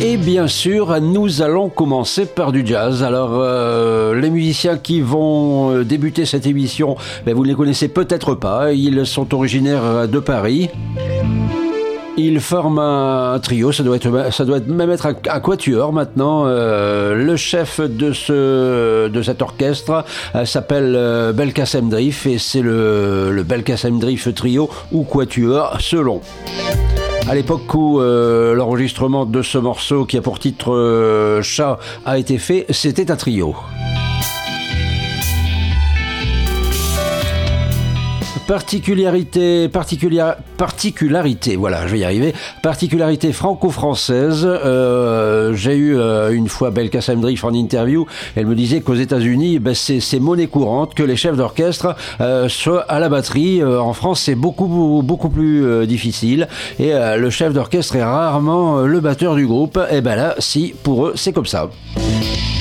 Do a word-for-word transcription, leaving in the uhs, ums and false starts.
Et bien sûr, nous allons commencer par du jazz. Alors, euh, les musiciens qui vont débuter cette émission, ben, vous ne les connaissez peut-être pas. Ils sont originaires de Paris. Ils forment un trio, ça doit être, ça doit être même être un, un quatuor maintenant. Euh, le chef de ce, de cet orchestre euh, s'appelle euh, Belkacem Drif et c'est le, le Belkacem Drif trio ou quatuor selon. À l'époque où euh, l'enregistrement de ce morceau qui a pour titre euh, Chat a été fait, c'était un trio. Particularité, particulière, particularité, voilà, je vais y arriver. Particularité franco-française. Euh, j'ai eu euh, une fois Belkacem Drif en interview. Elle me disait qu'aux États-Unis, ben, c'est, c'est monnaie courante que les chefs d'orchestre euh, soient à la batterie. Euh, en France, c'est beaucoup, beaucoup plus euh, difficile. Et euh, le chef d'orchestre est rarement euh, le batteur du groupe. Et ben là, si, pour eux, c'est comme ça.